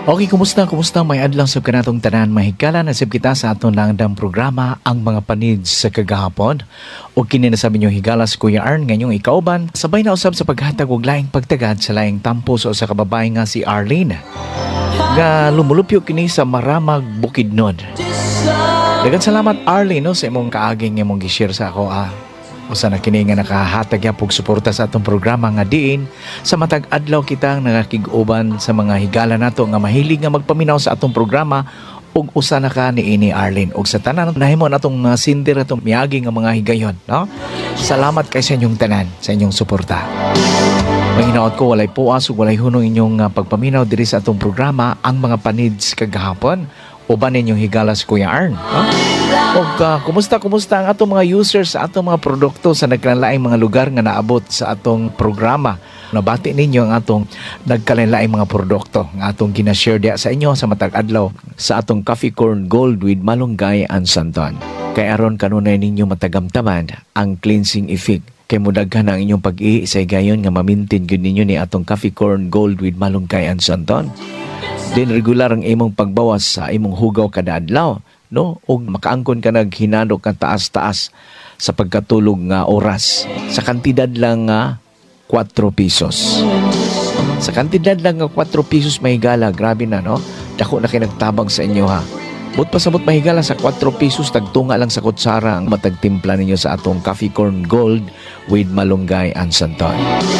Okay, kumusta? Kumusta? May adlang sab kanatong tanan mahigala na sab kita sa aton langdang programa ang mga panids sa kagahapon. O kini na sabi niyo higala si Kuya Arn ngayong ikauban. Sabay na usab sa paghatag og laing pagtagad sa laing tampo sa kababae nga si Arlene. Nga lumulupyo kini sa Maramag Bukidnon. Daghang salamat Arlene no, sa imong kaaging imong gi-share sa ako usa na kini nga nakahatag ya pug suporta sa atong programa nga diin sa matag adlaw kitang nakakig-uban sa mga higala nato nga mahilig nga magpaminaw sa atong programa ug usa na ka niini Arlene ug sa tanan nahimo natong sindir atong miagi nga mga higayon no. Salamat kay sa inyong tanan sa inyong suporta. Mahinaot ko walay puas ug walay hunong inyong pagpaminaw diri sa atong programa ang mga panids kagahapon uban ninyong higala si Kuya Arn no? O kumusta ang atong mga users sa atong mga produkto sa nagkalaing mga lugar nga naabot sa atong programa. Nabati ninyo ang atong nagkalaing mga produkto nga atong ginashare diya sa inyo sa matag adlaw sa atong Coffee Corn Gold with Malunggay and Santon. Kay aron kanunay ninyo matagamtaman ang cleansing effect. Kay mudaghan ang inyong pag-iisay gayon nga mamintin gyud ninyo ni atong Coffee Corn Gold with Malunggay and Santon. Din regular ang imong pagbawas sa imong hugaw kada adlaw, no? Og makaangkon ka naghinanok ka taas-taas sa pagkatulog nga oras sa kantidad lang nga 4 pesos. Sa kantidad lang nga 4 pesos mahigala, grabe na no? Dako na kinagtabang sa inyo ha. But pasabot mahigala sa 4 pesos tagtunga lang sa kutsara ang matagtimpla ninyo sa atong Coffee Corn Gold with Malunggay and Santon.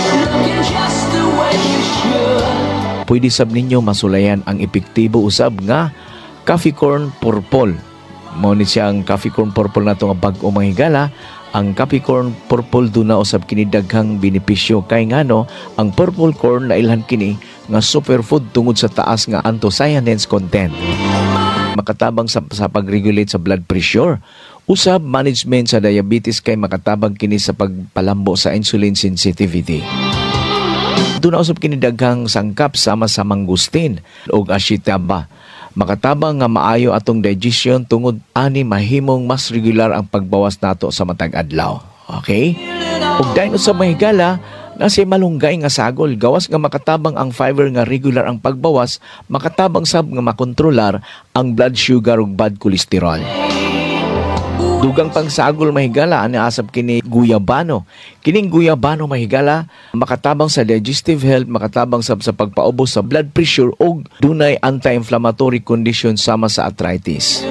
Pwede sab ninyo masulayan ang epektibo usab nga Coffee Corn Purple. Mao ni siya ang Coffee Corn Purple nato nga bag-o mahigala. Ang Coffee Corn Purple duna usab kini daghang benepisyo kay ngano ang purple corn na ilhan kini nga superfood tungod sa taas nga anthocyanins content. Makatabang sa pag-regulate sa blood pressure. Usab management sa diabetes kay makatabang kini sa pagpalambo sa insulin sensitivity. Doon na usap kini daghang sangkap sama sa mangustin o ashitaba. Makatabang nga maayo atong digestion tungod ani mahimong mas regular ang pagbawas nato sa matag adlaw. Okay? Ug dayon usab mahigala na si malunggay nga sagol gawas nga makatabang ang fiber nga regular ang pagbawas, makatabang sab nga makontrolar ang blood sugar ug bad cholesterol. Dugang pang sagol mahigala ani asab kini guyabano. Kining guyabano mahigala makatabang sa digestive health, makatabang sa pagpaubos sa blood pressure ug dunay anti-inflammatory condition sama sa arthritis.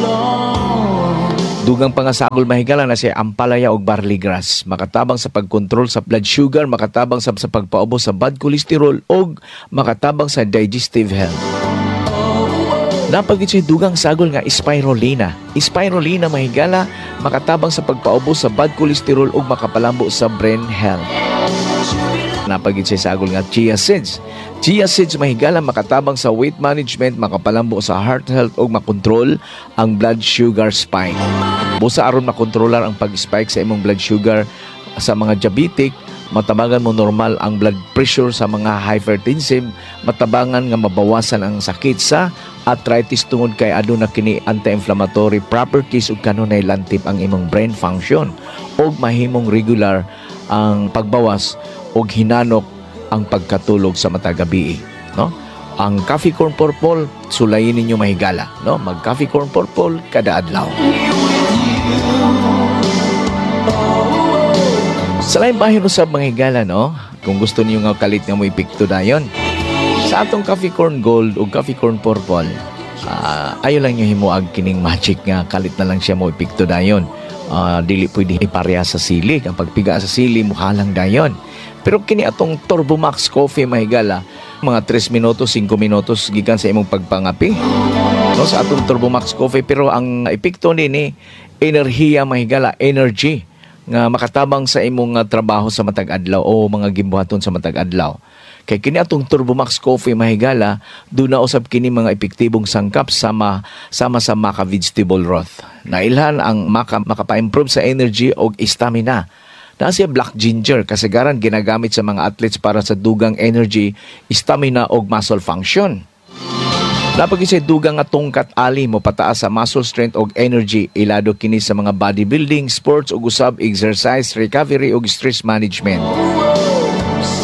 Dugang pang sagol mahigala na si ampalaya ug barley grass, makatabang sa pagkontrol sa blood sugar, makatabang sa pagpaubos sa bad cholesterol ug makatabang sa digestive health. Napagit siya dugang sagol nga spirulina. Spirulina mahigala makatabang sa pagpaubos sa bad cholesterol ug makapalambo sa brain health. Napagit siya sagol nga chia seeds. Chia seeds mahigala makatabang sa weight management, makapalambo sa heart health ug makontrol ang blood sugar spike. Busa aron makontrolar ang pag-spike sa imong blood sugar sa mga diabetic, matabangan mo normal ang blood pressure sa mga hypertensive, matabangan nga mabawasan ang sakit sa arthritis tungod kay aduna kini anti-inflammatory properties ug kanunay lantip ang imong brain function ug mahimong regular ang pagbawas ug hinanok ang pagkatulog sa matag gabi, no? Ang Coffee Corn Purple sulayin ninyo mahigala, no? Mag Coffee Corn Purple kada adlaw. Sa lain bahin usab mga higala, no? Kung gusto niyo nga kalit nga mo ipikto dayon sa atong Coffee Corn Gold o Coffee Corn Purple, ayo lang nyo himuag kining magic nga kalit na lang siya mo ipikto dayon. Dili pwede ipareha sa sili. Ang pagpiga sa sili mukha lang dayon. Pero kini atong Turbo Max Coffee mahigala mga 3 minutos 5 minutos gikan sa imong pagpangapi, no, sa atong Turbo Max Coffee. Pero ang epekto nini enerhiya mahigala, energy nga makatabang sa imong trabaho sa matag adlaw o mga gimbuhaton sa matag adlaw. Kay kini atong Turbo Max Coffee mahigala duna usab kini mga epektibong sangkap sama sa maca vegetable broth. Nailhan ang maca makapa-improve sa energy o stamina. Na siya black ginger kasagaran ginagamit sa mga athletes para sa dugang energy, stamina o muscle function. Napag isa dugang nga tungkat ali mo pataas sa muscle strength o energy, ilado kini sa mga bodybuilding, sports o usab exercise, recovery o stress management.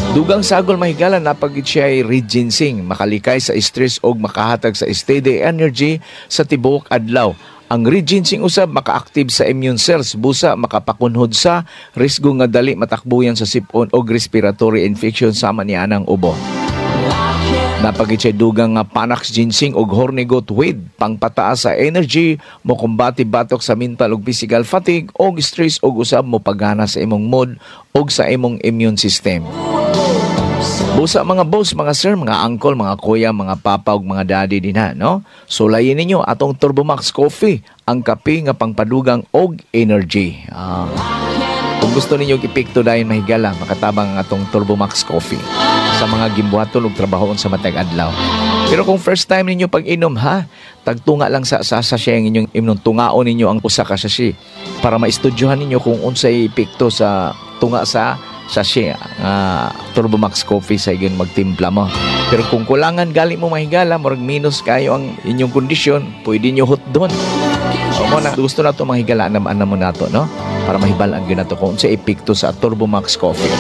Dugang sagol mahigala napagid siya ay reginsing, makalikay sa stress og makahatag sa steady energy sa tibuok adlaw. Ang reginsing usab maka-active sa immune cells, busa makapakunhod sa risgo nga dali matakbuyan sa sipon og respiratory infection sama nianang ubo. Napagid siya dugang nga panax ginseng og horny goat weed pangpataas sa energy, mo kumbati batok sa mental ug physical fatigue og stress og usab mo pagana sa imong mood og sa imong immune system. Busa mga boss, mga sir, mga uncle, mga kuya, mga papa ug mga daddy dinha, no? Sulayin ninyo atong Turbomax Coffee, ang kape nga pangpadugang og energy. Kung gusto ninyo ipikto dayon mahigala, makatabang ang atong Turbomax Coffee sa mga gimbuhaton ug trabahoon sa matag adlaw. Pero kung first time ninyo pag-inom ha, tagtunga lang sa sachet ang inyong imnon, tungaon ninyo ang usa ka sachet para maistudyohan ninyo kung unsay epekto sa tunga sa sachet Turbomax Coffee sa iyon magtimpla mo. Pero kung kulangan gali mo mahigala, murag minus kayo ang inyong kondisyon, pwede nyo hot doon. O mo na, gusto na ito mahigala, anam mo na ito, no? Para mahibalaan yun na ito kung sa epekto sa Turbomax Coffee.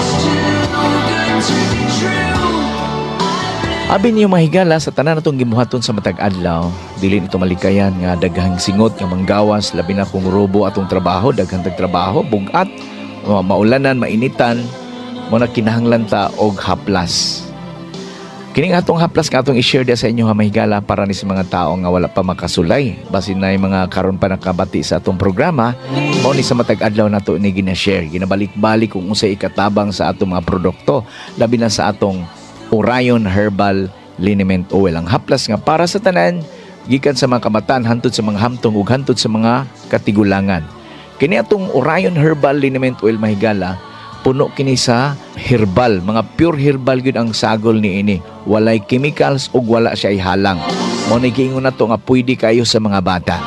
Abi niyo mahigala sa tanan natong gibuhaton sa matag adlaw, dili nito malikayan nga daghang singot nga manggawas, labi na kung robo atong trabaho, daghang trabaho, bugat, maulanan, mainitan, mo na kinahanglan ta og haplas. Kining atong haplas nga atong i-share dia sa inyo ha mahigala para ni sa mga tao nga wala pa makasulay. Basin na yung mga karon pa nakabati sa atong programa, mo ni sa matag adlaw nato ni gina-share. Ginabalik-balik kung unsay ikatabang sa atong mga produkto, labi na sa atong Orion Herbal Liniment Oil. Ang haplas nga para sa tanan, gikan sa mga kamatan, hantod sa mga hamtong ug hantod sa mga katigulangan. Kini atong Orion Herbal Liniment Oil mahigala, puno kini sa herbal, mga pure herbal gyud ang sagol ni ini. Walay chemicals ug wala siya halang. Mao ni giingon nato nga pwede kayo sa mga bata.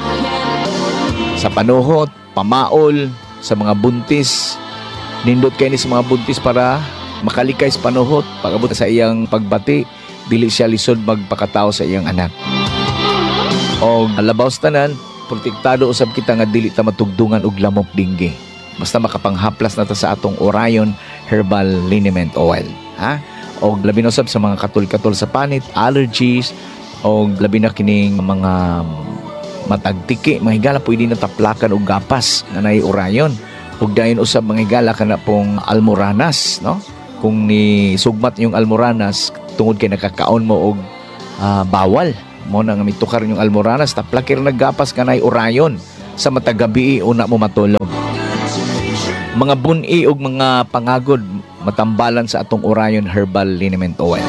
Sa panuhot, pamaol, sa mga buntis, nindot kay ni sa mga buntis para makalikay sa panuhot, pag-abot sa iyang pagbati, dili siya lisod magpakatao sa iyang anak. O alabaw sa tanan, protektado usab kita nga dili ta matugdungan og lamok dinggi. Basta makapanghaplas na ta sa atong Orion Herbal Liniment Oil. Ha? O labi na usab sa mga katul-katul sa panit, allergies, o labi na kining mga matagtiki, mga higala, pwede na taplakan og gapas na nay Orion. Ug dayon usab mga higala kana pong almoranas, no? Kung ni sugmat yung almoranas tungod kay nakakaon mo og bawal mo na nga mitukar yung almoranas taplakir naggapas kanay Orion sa matagabi una mo matulog. Mga buni og mga pangagod matambalan sa atong Orion Herbal Liniment Oil.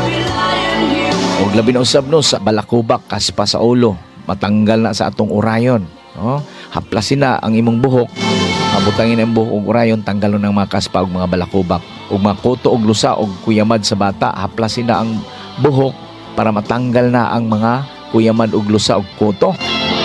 Og labi na usab no sa balakubak, kaspa sa ulo, matanggal na sa atong Orion, no? Haplasin na ang imong buhok, mabutangin ang buhok og Orion, tanggalon ang mga kaspa ug mga balakubak. Ug mga kuto og lusa og kuyamad sa bata, haplasin na ang buhok para matanggal na ang mga kuyamad og lusa og kuto.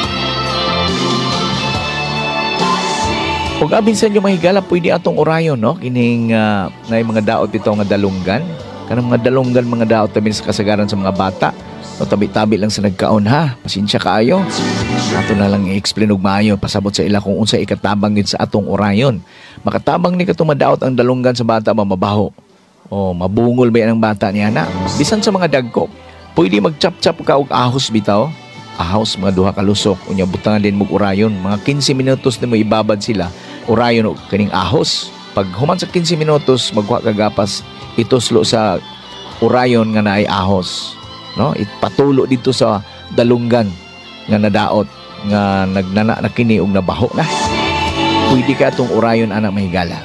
Ug abin sa inyo mahigala, pwede atong Orion, no? Kining na mga daot bitaw nga dalunggan. Kanang mga dalunggan, mga daot tabi sa kasagaran sa mga bata. No, tabi-tabi lang sa nagkaon ha. Pasensya kaayo. Ato na lang i-explain og maayo pasabot sa ila kung unsa ikatabang gid sa atong Orion. Makatabang ni katong madaot ang dalunggan sa bata mabaho. O mabungol ba yan ang bata niya na? Bisan sa mga dagko, pwede mag-chop-chop ka og ahos bitaw. Ahos, mga duha ka lusok. Unya butangan din mong Orion. Mga 15 minutos na mo ibabad sila. Orion o kaning ahos. Pag human sa 15 minutos, magkuha ka gapas, ituslo sa Orion nga naay ahos. No? Ipatulo dito sa dalunggan nga nadaot nga nagnana na kini og nabaho na. Pwede ka itong Orion anak mahigala.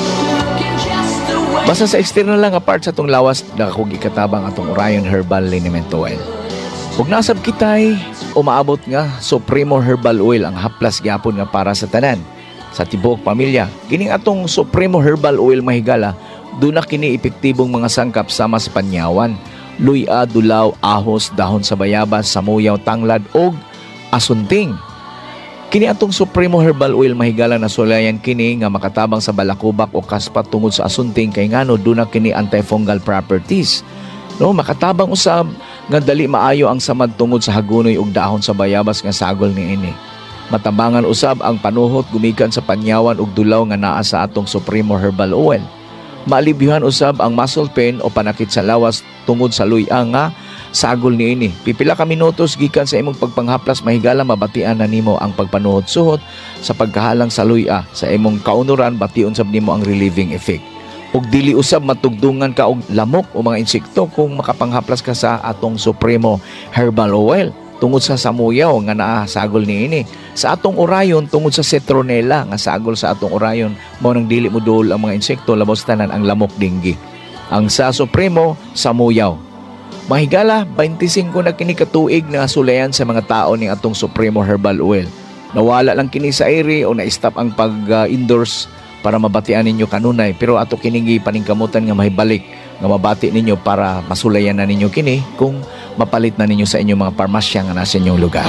Basta sa external lang apart sa itong lawas, nakakog ikatabang atong Orion Herbal Liniment Oil. Huwag nasab kitay, umaabot nga Supremo Herbal Oil, ang haplas gyapon nga para sa tanan, sa tibuok pamilya. Kining atong Supremo Herbal Oil mahigala, doon na kini epektibong mga sangkap sama sa panyawan, luya, dulaw, ahos, dahon sa bayabas, samuyaw, tanglad, og asunting. Kini atong Supremo Herbal Oil mahigala na sulayan kini nga makatabang sa balakubak o kaspat tungod sa asunting kay ngano doon na kini antifungal properties. No, makatabang usab nga dali maayo ang samad tungod sa hagunoy ug dahon sa bayabas nga sagol niini. Matabangan usab ang panuhot gumikan sa panyawan ug dulaw nga naa sa atong Supremo Herbal Oil. Maalibyuhan usab ang muscle pain o panakit sa lawas tungod sa luya nga sagol niini. Pipila ka minutos gikan sa imong pagpanghaplas mahigala mabatian na nimo ang pagpanuhot-suhot sa pagkahalang sa luya. Sa imong kaunuran bation sab nimo ang relieving effect. Ug dili usab matugdungan ka og lamok o mga insekto kung makapanghaplas ka sa atong Supremo Herbal Oil tungod sa samuyaw nga naa sagol niini. Sa atong orayon tungod sa citronella nga sagol sa atong orayon mao nang dili mo duol ang mga insekto labos tanan ang lamok dinggi. Ang sa Supremo samuyaw. Mahigala 25 na kini katuig na sulayan sa mga tao ning atong Supremo Herbal Oil. Nawala lang kini sa ere o na-stop ang pag-endorse para mabatian ninyo kanunay, pero ato kining paningkamutan nga mahibalik nga mabati ninyo para masulayan na ninyo kini kung mapalit na ninyo sa inyong mga parmasya nga nasa inyong lugar.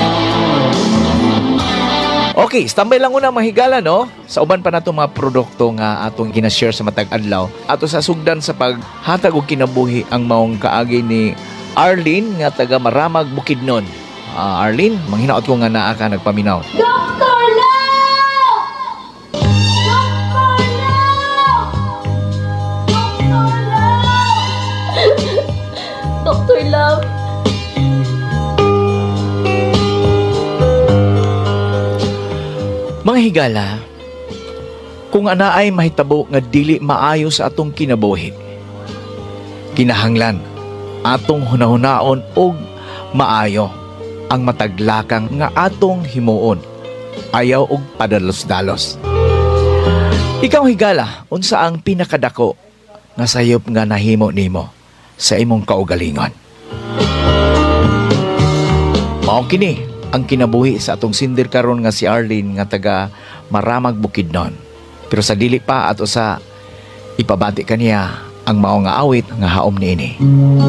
Okay, standby lang una mahigala no. Sa uban pa nato mga produkto nga atong gina-share sa matag adlaw, ato sa sugdan sa paghatag og kinabuhi ang maong kaagi ni Arlene nga taga Maramag, Bukidnon. Arlene, manghinaot ko nga naa ka nagpaminaw. Dr. Love! Dr. Love! Dr. Love! Mga higala, kung ana ay mahitabo nga dili maayo sa atong kinabuhi, kinahanglan atong hunahunaon og maayo ang mataglakang nga atong himuon, ayaw og padalos-dalos. Ikaw higala, unsa ang pinakadako nga sayop nga nahimo nimo sa imong kaugalingon? Mao kini ang kinabuhi sa atong sindir karon nga si Arlene nga taga Maramag, Bukidnon. Pero sa dili pa ato sa ipabati kaniya ang mao nga awit nga haom niini.